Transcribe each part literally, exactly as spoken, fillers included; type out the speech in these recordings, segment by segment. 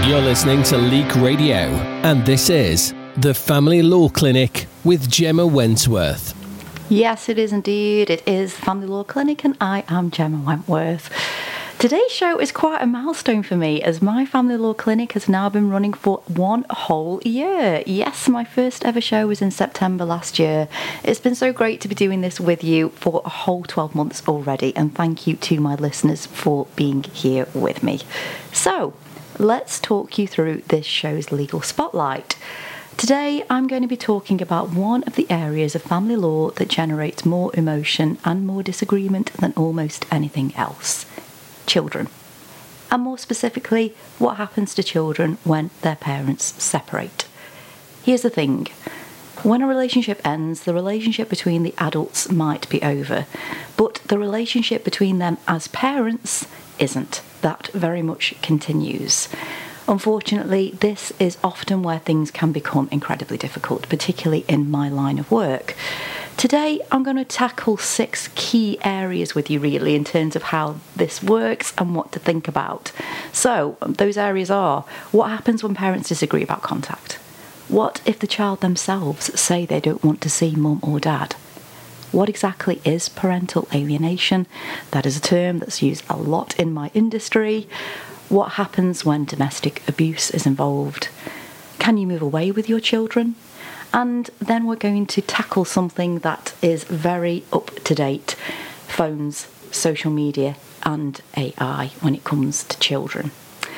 You're listening to Leek Radio, and this is the Family Law Clinic with Gemma Wentworth. Yes, it is indeed. It is Family Law Clinic, and I am Gemma Wentworth. Today's show is quite a milestone for me, as my Family Law Clinic has now been running for one whole year. Yes, my first ever show was in September last year. It's been so great to be doing this with you for a whole twelve months already, and thank you to my listeners for being here with me. So, let's talk you through this show's legal spotlight. Today, I'm going to be talking about one of the areas of family law that generates more emotion and more disagreement than almost anything else: children. And more specifically, what happens to children when their parents separate. Here's the thing. When a relationship ends, the relationship between the adults might be over, but the relationship between them as parents isn't. That very much continues. Unfortunately, this is often where things can become incredibly difficult, particularly in my line of work. Today, I'm going to tackle six key areas with you, really, in terms of how this works and what to think about. So, those areas are: what happens when parents disagree about contact? What if the child themselves say they don't want to see mum or dad? What exactly is parental alienation? That is a term that's used a lot in my industry. What happens when domestic abuse is involved? Can you move away with your children? And then we're going to tackle something that is very up to date: phones, social media, and A I when it comes to children.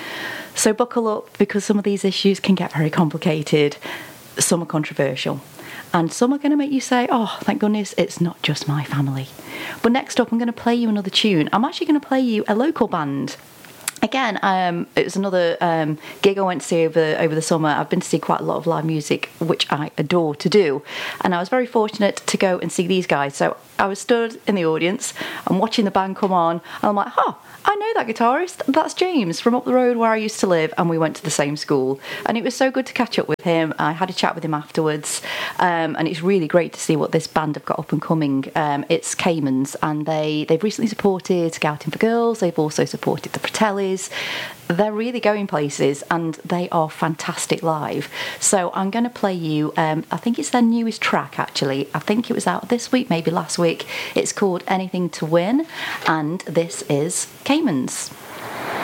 So buckle up, because some of these issues can get very complicated. Some are controversial, and some are going to make you say, oh, thank goodness it's not just my family. But next up, I'm going to play you another tune. I'm actually going to play you a local band. Again, um, it was another um, gig I went to see over, over the summer. I've been to see quite a lot of live music, which I adore to do. And I was very fortunate to go and see these guys. So I was stood in the audience and watching the band come on. And I'm like, oh, I know that guitarist. That's James from up the road where I used to live. And we went to the same school. And it was so good to catch up with him. I had a chat with him afterwards. Um, and it's really great to see what this band have got up and coming. Um, it's Caymans. And they, they've recently supported Scouting for Girls. They've also supported the Fratellis. They're really going places, and they are fantastic live. So I'm going to play you, um, I think it's their newest track actually. I think it was out this week, maybe last week. It's called Anything to Win, and this is Caymans.